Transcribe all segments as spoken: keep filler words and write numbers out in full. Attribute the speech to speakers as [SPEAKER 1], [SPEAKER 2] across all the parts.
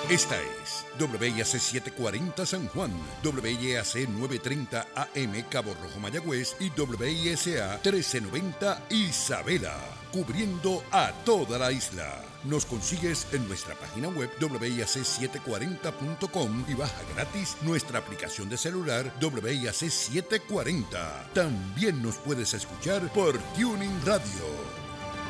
[SPEAKER 1] Esta es W I A C setecientos cuarenta San Juan, W I A C novecientos treinta A M Cabo Rojo Mayagüez y W I S A trece noventa Isabela, cubriendo a toda la isla. Nos consigues en nuestra página web W I A C setecientos cuarenta punto com y baja gratis nuestra aplicación de celular W I A C setecientos cuarenta. También nos puedes escuchar por Tuning Radio.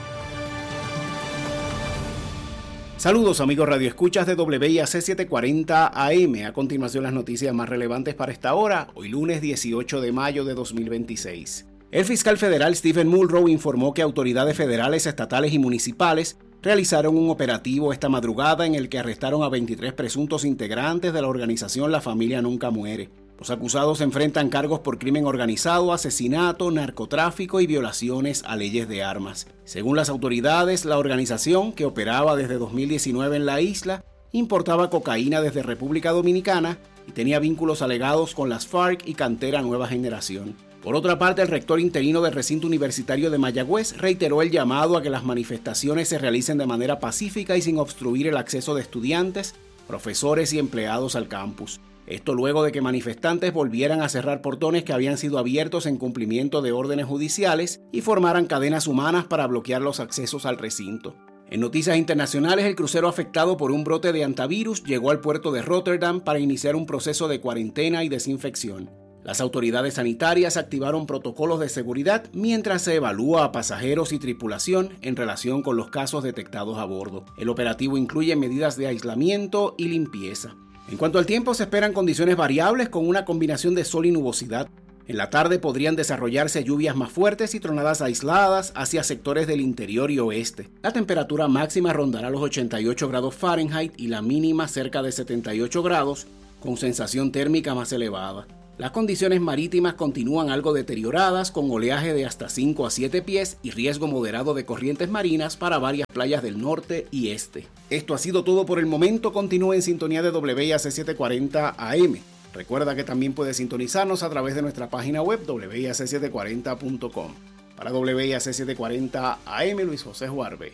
[SPEAKER 2] Saludos amigos radioescuchas de W I A C setecientos cuarenta A M. A continuación las noticias más relevantes para esta hora, hoy lunes dieciocho de mayo de dos mil veintiséis. El fiscal federal Stephen Muldrow informó que autoridades federales, estatales y municipales realizaron un operativo esta madrugada en el que arrestaron a veintitrés presuntos integrantes de la organización La Familia Nunca Muere. Los acusados enfrentan cargos por crimen organizado, asesinato, narcotráfico y violaciones a leyes de armas. Según las autoridades, la organización, que operaba desde dos mil diecinueve en la isla, importaba cocaína desde República Dominicana y tenía vínculos alegados con las FARC y Cantera Nueva Generación. Por otra parte, el rector interino del recinto universitario de Mayagüez reiteró el llamado a que las manifestaciones se realicen de manera pacífica y sin obstruir el acceso de estudiantes, profesores y empleados al campus. Esto luego de que manifestantes volvieran a cerrar portones que habían sido abiertos en cumplimiento de órdenes judiciales y formaran cadenas humanas para bloquear los accesos al recinto. En noticias internacionales, el crucero afectado por un brote de antivirus llegó al puerto de Rotterdam para iniciar un proceso de cuarentena y desinfección. Las autoridades sanitarias activaron protocolos de seguridad mientras se evalúa a pasajeros y tripulación en relación con los casos detectados a bordo. El operativo incluye medidas de aislamiento y limpieza. En cuanto al tiempo, se esperan condiciones variables con una combinación de sol y nubosidad. En la tarde podrían desarrollarse lluvias más fuertes y tronadas aisladas hacia sectores del interior y oeste. La temperatura máxima rondará los ochenta y ocho grados Fahrenheit y la mínima cerca de setenta y ocho grados, con sensación térmica más elevada. Las condiciones marítimas continúan algo deterioradas, con oleaje de hasta cinco a siete pies y riesgo moderado de corrientes marinas para varias playas del norte y este. Esto ha sido todo por el momento. Continúe en sintonía de W I A C setecientos cuarenta A M. Recuerda que también puedes sintonizarnos a través de nuestra página web W I A C setecientos cuarenta punto com. Para W I A C setecientos cuarenta A M, Luis José Juarbe.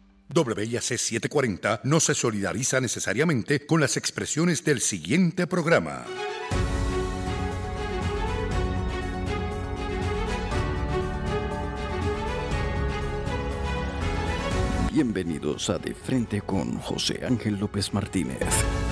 [SPEAKER 1] W I A C setecientos cuarenta no se solidariza necesariamente con las expresiones del siguiente programa.
[SPEAKER 3] Bienvenidos a De Frente con José Ángel López Martínez.